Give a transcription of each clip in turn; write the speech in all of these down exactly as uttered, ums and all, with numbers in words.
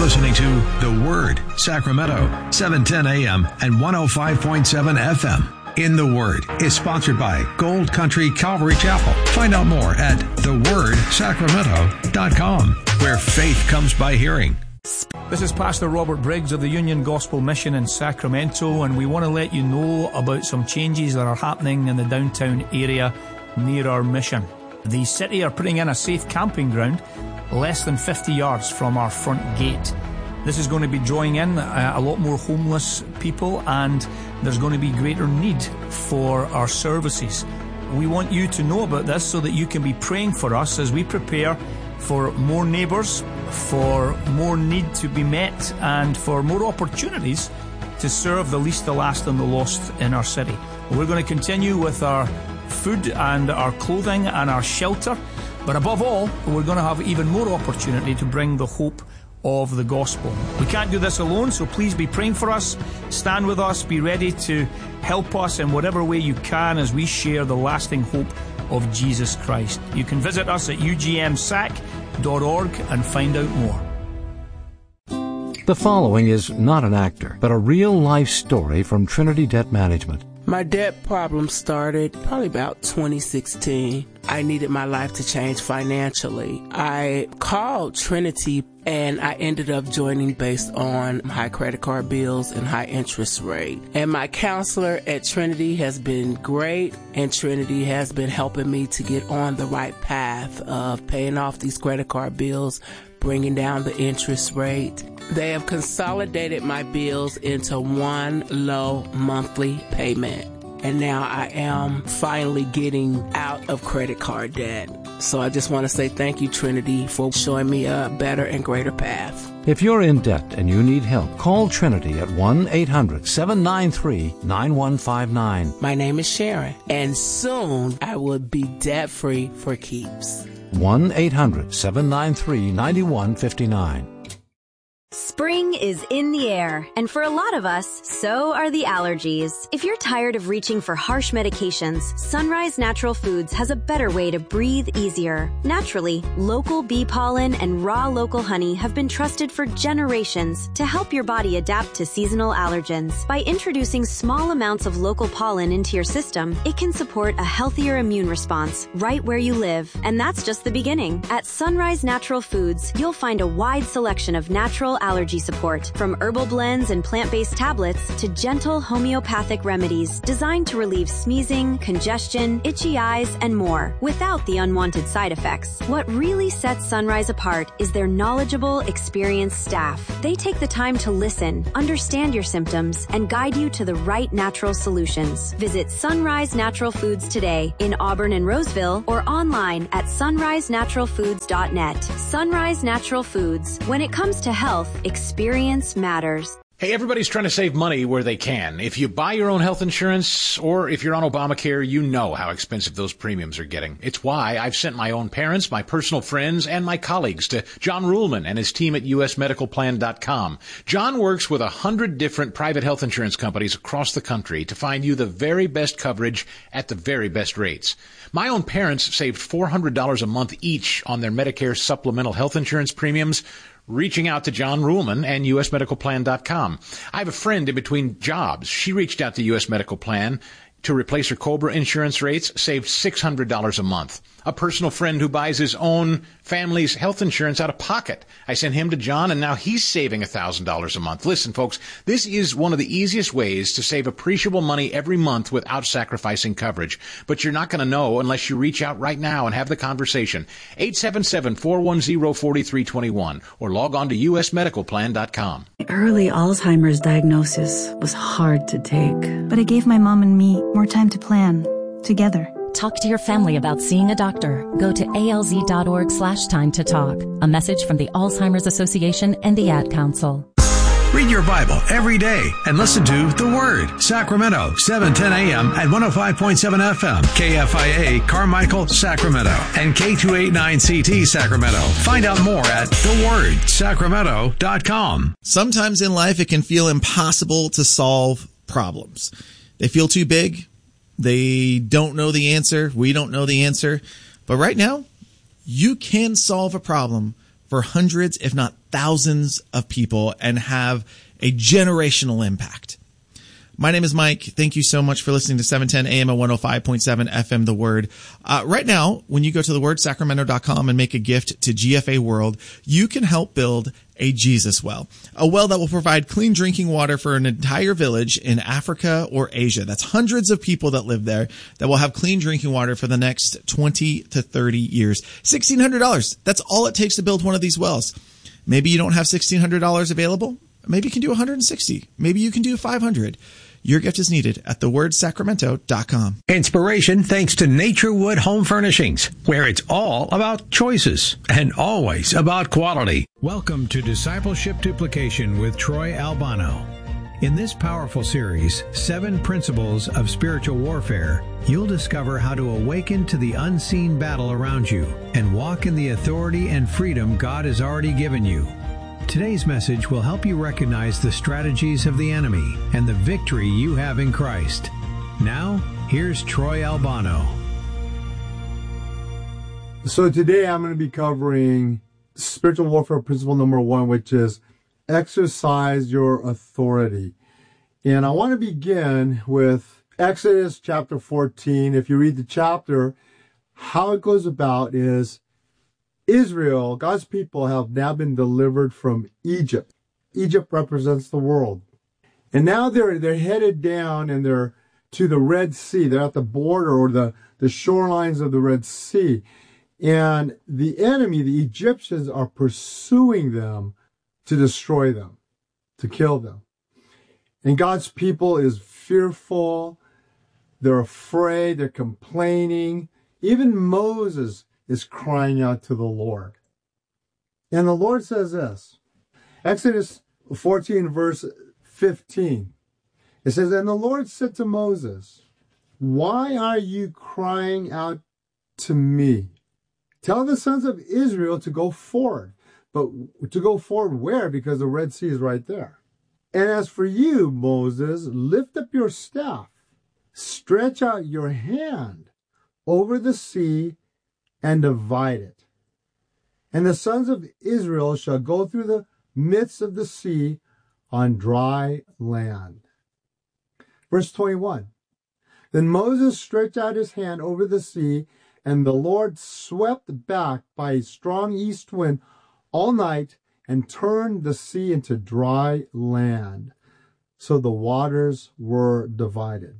listening to The Word, Sacramento, seven ten a.m. and one oh five point seven F M. In the Word is sponsored by Gold Country Calvary Chapel. Find out more at the word sacramento dot com, where faith comes by hearing. This is Pastor Robert Briggs of the Union Gospel Mission in Sacramento, and we want to let you know about some changes that are happening in the downtown area near our mission. The city are putting in a safe camping ground less than fifty yards from our front gate. This is going to be drawing in a, a lot more homeless people, and there's going to be greater need for our services. We want you to know about this so that you can be praying for us as we prepare for more neighbours, for more need to be met, and for more opportunities to serve the least, the last, and the lost in our city. We're going to continue with our food and our clothing and our shelter, but above all, we're going to have even more opportunity to bring the hope of the gospel. We can't do this alone, so please be praying for us. Stand with us. Be ready to help us in whatever way you can as we share the lasting hope of Jesus Christ. You can visit us at u g m sac dot org and find out more. The following is not an actor, but a real-life story from Trinity Debt Management. My debt problem started probably about twenty sixteen. I needed my life to change financially. I called Trinity and I ended up joining based on high credit card bills and high interest rate. And my counselor at Trinity has been great, and Trinity has been helping me to get on the right path of paying off these credit card bills, bringing down the interest rate. They have consolidated my bills into one low monthly payment. And now I am finally getting out of credit card debt. So I just want to say thank you, Trinity, for showing me a better and greater path. If you're in debt and you need help, call Trinity at one eight hundred seven nine three nine one five nine. My name is Sharon, and soon I will be debt-free for keeps. one eight hundred seven nine three nine one five nine. Spring is in the air, and for a lot of us, so are the allergies. If you're tired of reaching for harsh medications, Sunrise Natural Foods has a better way to breathe easier. Naturally, local bee pollen and raw local honey have been trusted for generations to help your body adapt to seasonal allergens. By introducing small amounts of local pollen into your system, it can support a healthier immune response right where you live. And that's just the beginning. At Sunrise Natural Foods, you'll find a wide selection of natural allergy support, from herbal blends and plant-based tablets to gentle homeopathic remedies designed to relieve sneezing, congestion, itchy eyes, and more, without the unwanted side effects. What really sets Sunrise apart is their knowledgeable, experienced staff. They take the time to listen, understand your symptoms, and guide you to the right natural solutions. Visit Sunrise Natural Foods today in Auburn and Roseville, or online at sunrise natural foods dot net. Sunrise Natural Foods. When it comes to health, experience matters. Hey, everybody's trying to save money where they can. If you buy your own health insurance, or if you're on Obamacare, you know how expensive those premiums are getting. It's why I've sent my own parents, my personal friends, and my colleagues to John Ruhlman and his team at U S medical plan dot com. John works with a hundred different private health insurance companies across the country to find you the very best coverage at the very best rates. My own parents saved four hundred dollars a month each on their Medicare supplemental health insurance premiums, reaching out to John Ruhlman and U S medical plan dot com. I have a friend in between jobs. She reached out to U S Medical Plan to replace her COBRA insurance rates, saved six hundred dollars a month. A personal friend who buys his own family's health insurance out of pocket. I sent him to John, and now he's saving one thousand dollars a month. Listen, folks, this is one of the easiest ways to save appreciable money every month without sacrificing coverage. But you're not going to know unless you reach out right now and have the conversation. eight seven seven, four one zero, four three two one or log on to U S medical plan dot com. Early Alzheimer's diagnosis was hard to take, but it gave my mom and me more time to plan together. Talk to your family about seeing a doctor. Go to alz.org slash time to talk. A message from the Alzheimer's Association and the Ad Council. Read your Bible every day and listen to The Word, Sacramento, seven ten a.m. at one oh five point seven F M, K F I A, Carmichael, Sacramento, and K two eighty-nine C T, Sacramento. Find out more at the word sacramento dot com. Sometimes in life it can feel impossible to solve problems. They feel too big. They don't know the answer. We don't know the answer. But right now, you can solve a problem for hundreds, if not thousands of people and have a generational impact. My name is Mike. Thank you so much for listening to seven ten A M and one oh five point seven F M The Word. Uh, right now, when you go to the word sacramento dot com and make a gift to G F A World, you can help build a Jesus well, a well that will provide clean drinking water for an entire village in Africa or Asia. That's hundreds of people that live there that will have clean drinking water for the next twenty to thirty years. sixteen hundred dollars. That's all it takes to build one of these wells. Maybe you don't have sixteen hundred dollars available. Maybe you can do one hundred sixty. Maybe you can do five hundred. Your gift is needed at the word sacramento dot com. Inspiration thanks to Naturewood Home Furnishings, where it's all about choices and always about quality. Welcome to Discipleship Duplication with Troy Albano. In this powerful series, Seven Principles of Spiritual Warfare, you'll discover how to awaken to the unseen battle around you and walk in the authority and freedom God has already given you. Today's message will help you recognize the strategies of the enemy and the victory you have in Christ. Now, here's Troy Albano. So today I'm going to be covering spiritual warfare principle number one, which is exercise your authority. And I want to begin with Exodus chapter fourteen. If you read the chapter, how it goes about is Israel, God's people, have now been delivered from Egypt. Egypt represents the world. And now they're they're headed down and they're to the Red Sea. They're at the border or the, the shorelines of the Red Sea. And the enemy, the Egyptians, are pursuing them to destroy them, to kill them. And God's people is fearful. They're afraid. They're complaining. Even Moses is crying out to the Lord. And the Lord says this, Exodus fourteen, verse fifteen. It says, and the Lord said to Moses, why are you crying out to me? Tell the sons of Israel to go forward. But to go forward where? Because the Red Sea is right there. And as for you, Moses, lift up your staff, stretch out your hand over the sea, and divide it. And the sons of Israel shall go through the midst of the sea on dry land. Verse twenty-one. Then Moses stretched out his hand over the sea, and the Lord swept back by a strong east wind all night and turned the sea into dry land. So the waters were divided.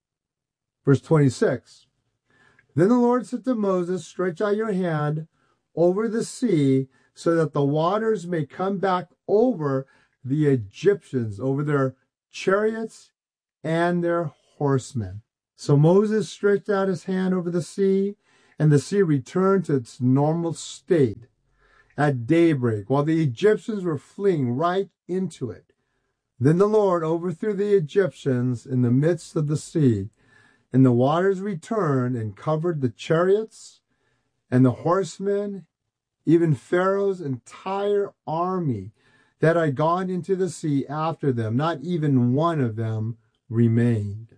Verse twenty-six. Then the Lord said to Moses, stretch out your hand over the sea so that the waters may come back over the Egyptians, over their chariots and their horsemen. So Moses stretched out his hand over the sea, and the sea returned to its normal state at daybreak, while the Egyptians were fleeing right into it. Then the Lord overthrew the Egyptians in the midst of the sea, and the waters returned and covered the chariots and the horsemen, even Pharaoh's entire army that had gone into the sea after them. Not even one of them remained.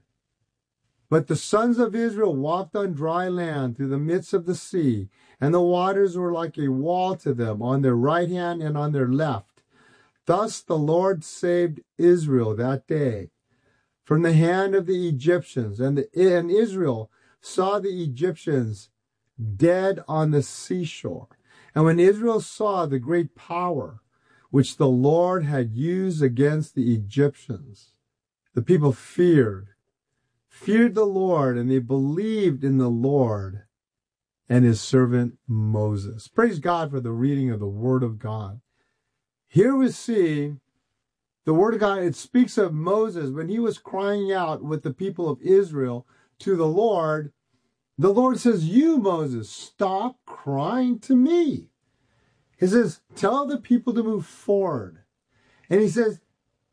But the sons of Israel walked on dry land through the midst of the sea, and the waters were like a wall to them on their right hand and on their left. Thus the Lord saved Israel that day from the hand of the Egyptians, and, the, and Israel saw the Egyptians dead on the seashore. And when Israel saw the great power which the Lord had used against the Egyptians, the people feared, feared the Lord, and they believed in the Lord and his servant Moses. Praise God for the reading of the Word of God. Here we see the Word of God. It speaks of Moses when he was crying out with the people of Israel to the Lord. The Lord says, you, Moses, stop crying to me. He says, tell the people to move forward. And he says,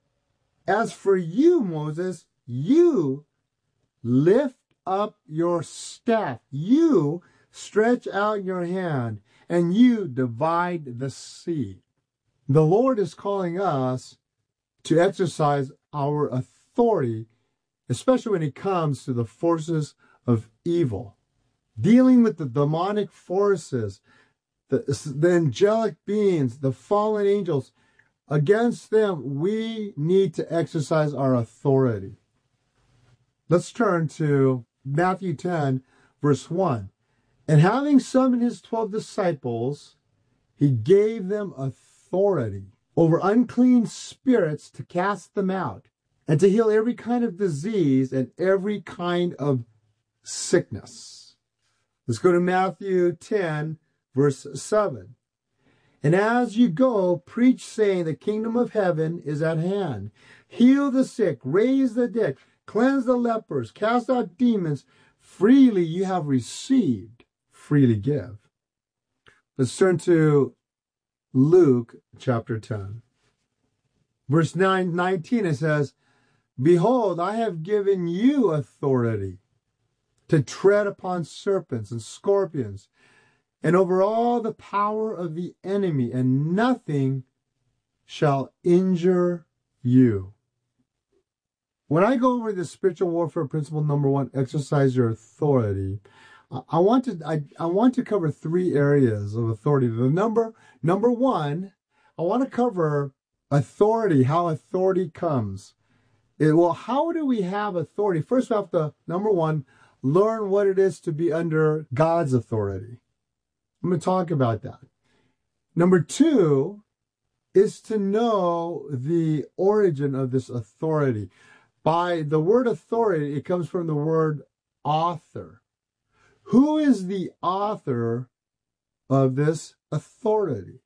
as for you, Moses, you lift up your staff. You stretch out your hand and you divide the sea. The Lord is calling us to exercise our authority, especially when it comes to the forces of evil. Dealing with the demonic forces the, the angelic beings, the fallen angels. Against them, we need to exercise our authority. Let's turn to Matthew ten, verse one. And having summoned his twelve disciples, he gave them authority over unclean spirits to cast them out, and to heal every kind of disease and every kind of sickness. Let's go to Matthew ten, verse seven. And as you go, preach, saying, the kingdom of heaven is at hand. Heal the sick, raise the dead, cleanse the lepers, cast out demons. Freely you have received, freely give. Let's turn to Luke chapter ten. Verse nine, nineteen, it says, behold, I have given you authority to tread upon serpents and scorpions, and over all the power of the enemy, and nothing shall injure you. When I go over the spiritual warfare principle number one, exercise your authority, I want to I, I want to cover three areas of authority. The number number one, I want to cover authority, how authority comes. It, well, how do we have authority? First, we have to, number one, learn what it is to be under God's authority. I'm going to talk about that. Number two is to know the origin of this authority. By the word authority, it comes from the word author. Who is the author of this authority?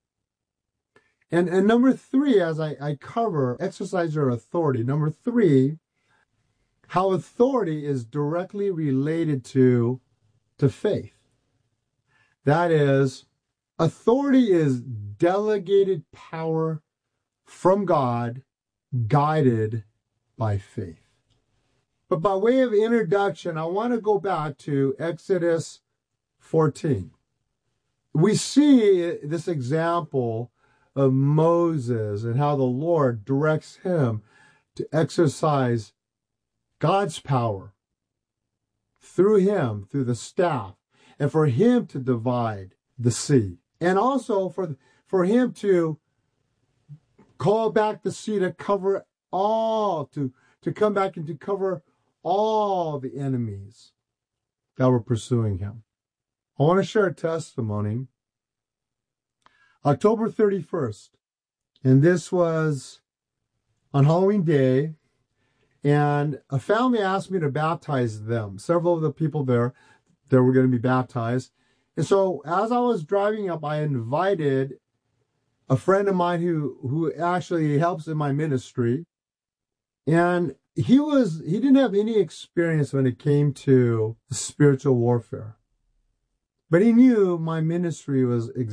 And, and number three, as I, I cover, exercise your authority. Number three, how authority is directly related to, to faith. That is, authority is delegated power from God, guided by faith. But by way of introduction, I want to go back to Exodus fourteen. We see this example of Moses and how the Lord directs him to exercise God's power through him, through the staff, and for him to divide the sea. And also for, for him to call back the sea to cover all, to, to come back and to cover all the enemies that were pursuing him. I want to share a testimony. October thirty-first, and this was on Halloween Day, and a family asked me to baptize them. Several of the people there that were going to be baptized. And so as I was driving up, I invited a friend of mine who, who actually helps in my ministry. And he was, he didn't have any experience when it came to spiritual warfare. But he knew my ministry was exactly